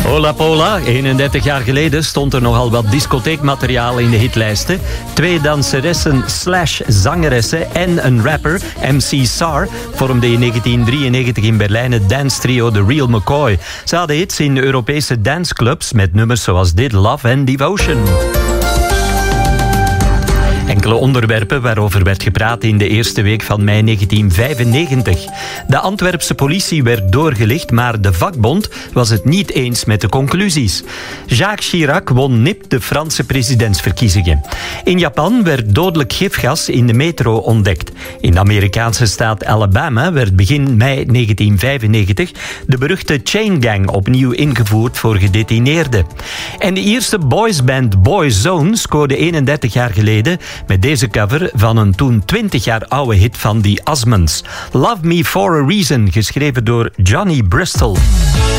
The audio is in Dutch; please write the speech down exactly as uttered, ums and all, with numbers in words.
Hola Pola, eenendertig jaar geleden stond er nogal wat discotheekmateriaal in de hitlijsten. Twee danseressen slash zangeressen en een rapper, M C Sar, vormden in negentien drieënnegentig in Berlijn het dance-trio The Real McCoy. Ze hadden hits in Europese danceclubs met nummers zoals dit, Love and Devotion. Enkele onderwerpen waarover werd gepraat in de eerste week van mei negentien vijfennegentig. De Antwerpse politie werd doorgelicht, maar de vakbond was het niet eens met de conclusies. Jacques Chirac won nipt de Franse presidentsverkiezingen. In Japan werd dodelijk gifgas in de metro ontdekt. In de Amerikaanse staat Alabama werd begin mei negentien vijfennegentig de beruchte Chain Gang opnieuw ingevoerd voor gedetineerden. En de Ierse boysband Boyzone scoorde eenendertig jaar geleden met deze cover van een toen twintig jaar oude hit van The Osmonds. Love Me For A Reason, geschreven door Johnny Bristol.